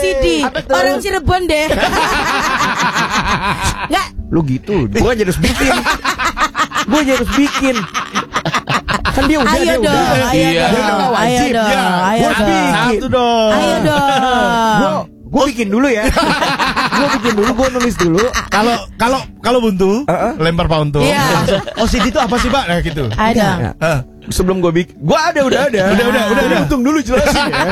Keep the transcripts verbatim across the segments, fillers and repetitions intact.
C D. Orang Cirebon deh. Enggak. Lu gitu, gue aja harus bikin. Gue aja harus bikin. Kan dia udah, ayo dia dong, udah. ayo Iya. dong, Dia udah ayo wajib. dong, Ya, ayo gue dong. bikin. Satu dong. Ayo dong. Gue gue bikin dulu ya. Gue bikin dulu, gue nulis dulu. Kalau kalau kalau buntu, Uh-uh. lempar Pak Untung. Iya. Langsung, O C D itu apa sih, Pak? Nah, gitu. Ada. Ya. Hah. Sebelum gue bikin, gue ada, udah ada. Udah, udah, udah, udah. Untung dulu jelasin ya.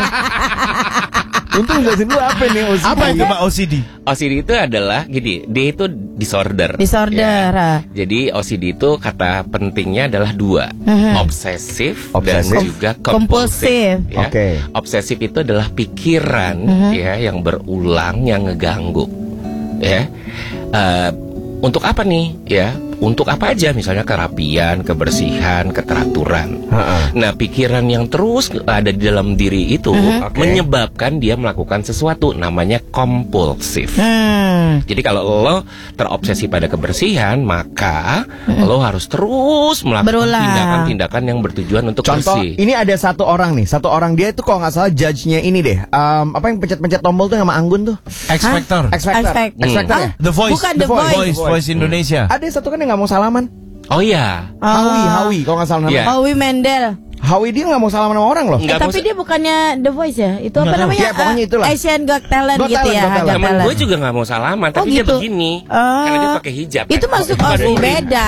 Untung jelasin dulu apa nih O C D. Apa itu, Pak, O C D? O C D itu adalah gini, D itu disorder. Disorder, Ya. ah. Jadi O C D itu kata pentingnya adalah dua, Mhm. obsesif Obsesif. dan juga Kompulsif. kompulsif. Ya. Oke. Obsesif itu adalah pikiran ya yang berulang yang ngeganggu. Ya. Eh, untuk apa nih? Ya. Untuk apa aja, misalnya kerapian, kebersihan, keteraturan. Ha-ha. Nah, pikiran yang terus ada di dalam diri itu Oke. menyebabkan dia melakukan sesuatu namanya kompulsif. Hmm. Jadi kalau lo terobsesi pada kebersihan, maka lo harus terus melakukan Berulang. tindakan-tindakan yang bertujuan untuk Contoh, bersih. ini ada satu orang nih, satu orang dia itu kalau nggak salah judge-nya ini deh. Um, apa yang pencet-pencet tombol tuh sama Anggun tuh? X Factor. X Factor. X-Factor. X Factor ya? The Voice. Bukan The The Voice. Voice, Voice Indonesia. Ada satu kan yang nggak mau salaman. Oh iya. Howie, Howie kalau nggak salah Iya. namanya. Howie Mendel. Howie dia nggak mau salaman sama orang loh. Eh, Nggak tapi mau- dia bukannya The Voice ya? Itu apa Nggak tahu. namanya? Ya, pokoknya Eh, itulah. Asian Got Talent Got gitu Talent, ya. Got Talent. Got Temen Talent. gue juga nggak mau salaman, Oh, tapi dia gitu. begini. Oh. Karena dia pakai hijab. Itu kan. masuk Bukan O C D murim. beda.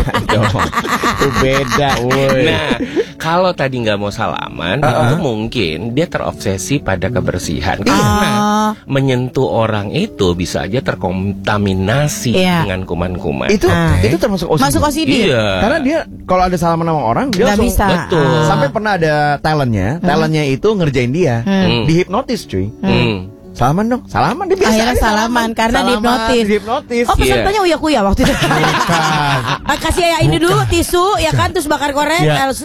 Itu beda, woi. Nah, kalau tadi nggak mau salaman, Uh-uh. itu mungkin dia terobsesi pada kebersihan. Ah. Karena menyentuh orang itu bisa aja terkontaminasi Iya. dengan kuman-kuman. Itu Ah. itu termasuk O C D. Masuk O C D. Iya. Karena dia kalau ada salaman sama orang dia Nggak langsung bisa. Betul. Ah. sampai pernah ada talentnya, talentnya itu ngerjain dia, Hmm. dihipnotis cuy. Hmm. Salaman dong, salaman dia biasa Akhirnya aja salaman karena Salaman, dihipnotis. dihipnotis. Oh, pesertanya uya kuya waktu itu. Bukan. Ah, kasih ya ini dulu tisu ya kan, terus bakar korek, Ya. harus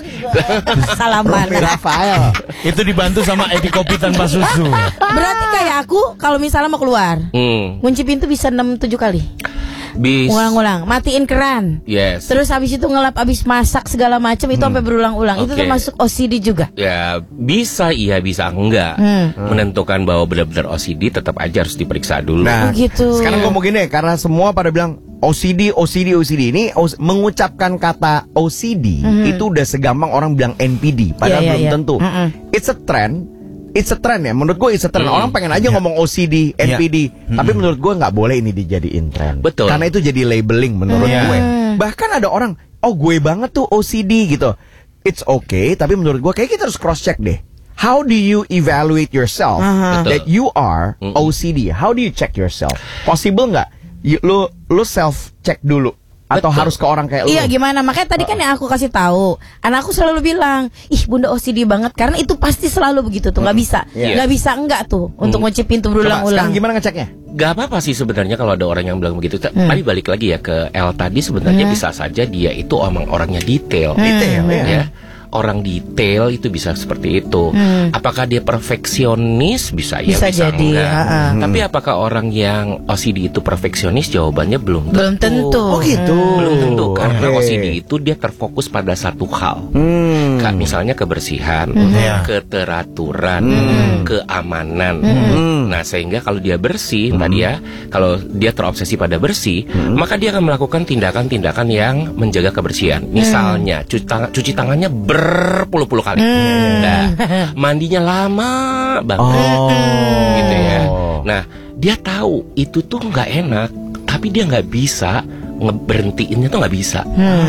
salaman. Rofi Rafael. Itu dibantu sama Edi Kopi tanpa susu. Berarti kayak aku kalau misalnya mau keluar, Hmm. kunci pintu bisa enam tujuh kali. Bis. Ulang-ulang, matiin keran. Yes. Terus habis itu ngelap, habis masak segala macam itu sampai berulang-ulang. Itu Oke. termasuk O C D juga. Ya bisa iya bisa enggak. Hmm. Menentukan bahwa benar-benar O C D tetap aja harus diperiksa dulu. Nah, Oh, gitu. sekarang gue mau gini, karena semua pada bilang O C D, O C D, O C D. Ini o- mengucapkan kata O C D itu udah segampang orang bilang N P D, padahal Iya, iya, belum iya. tentu. Mm-mm. It's a trend. It's a trend ya, menurut gue it's a trend. Mm. Orang pengen aja ngomong O C D, N P D, tapi menurut gue nggak boleh ini dijadiin trend. Betul. Karena itu jadi labeling menurut Iya. gue. Bahkan ada orang, oh gue banget tuh O C D gitu. It's okay, tapi menurut gue kayak kita harus cross check deh. How do you evaluate yourself Aha. that you are O C D? How do you check yourself? Possible nggak? You- Lu lu self check dulu atau Betul. harus ke orang kayak lu? Iya gimana, makanya tadi kan yang aku kasih tahu, anakku selalu bilang, ih bunda O C D banget, karena itu pasti selalu begitu tuh, nggak bisa, Iya. nggak bisa enggak tuh untuk ngunci pintu Coba berulang-ulang. sekarang gimana ngeceknya? Gak apa-apa sih sebenarnya kalau ada orang yang bilang begitu. Tapi balik lagi ya ke L tadi, sebenarnya bisa saja dia itu emang orangnya detail. Detail ya. Ya. Orang detail itu bisa seperti itu. Apakah dia perfeksionis? Bisa ya, Bisa bisa jadi, enggak. ha-ha. Tapi apakah orang yang O C D itu perfeksionis? Jawabannya belum tentu. Belum tentu. Oh gitu. Belum tentu karena Oke. O C D itu dia terfokus pada satu hal. Hmm. Kayak misalnya kebersihan, Iya. keteraturan, keamanan. Nah, sehingga kalau dia bersih, tadi ya, kalau dia terobsesi pada bersih, maka dia akan melakukan tindakan-tindakan yang menjaga kebersihan. Misalnya, cuci, tang- cuci tangannya berpuluh-puluh kali. Nah, mandinya lama banget. Oh. Gitu ya. Nah, dia tahu itu tuh nggak enak, tapi dia nggak bisa ngeberhentiinnya tuh nggak bisa.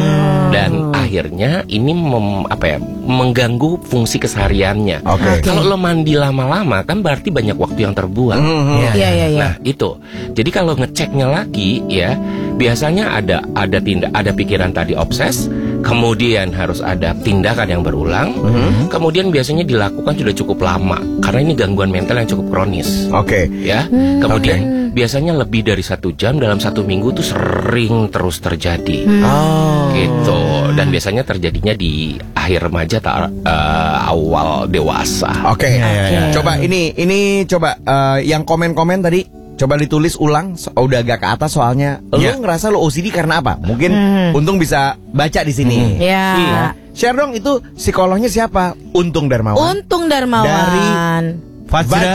Dan akhirnya ini mem, apa ya, mengganggu fungsi kesehariannya. Oke. Kalau lo mandi lama-lama kan berarti banyak waktu yang terbuang. Iya iya iya. Nah itu, jadi kalau ngeceknya lagi ya, biasanya ada ada tindak, ada pikiran tadi obses, kemudian harus ada tindakan yang berulang, kemudian biasanya dilakukan sudah cukup lama karena ini gangguan mental yang cukup kronis. Oke. Ya, kemudian biasanya lebih dari satu jam dalam satu minggu tuh sering terus terjadi, Oh. gitu. Dan biasanya terjadinya di akhir remaja atau eh, awal dewasa. Oke. Iya, iya, iya. Coba ini ini coba eh, yang komen-komen tadi coba ditulis ulang, so- udah agak ke atas soalnya. Iya. Lu ngerasa lu O C D karena apa? Mungkin Untung bisa baca di sini. Iya. Iya. Share dong itu psikolognya siapa? Untung Darmawan. Untung Darmawan. Dari Fajra